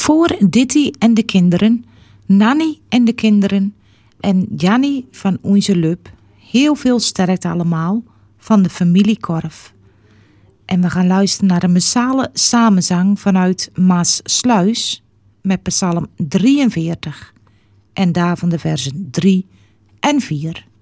Voor Ditty en de kinderen, Nanny en de kinderen en Jannie van Onze Lub. Heel veel sterkte allemaal van de familie Korf. En we gaan luisteren naar een massale samenzang vanuit Maassluis met Psalm 43. En daarvan de versen 3 en 4.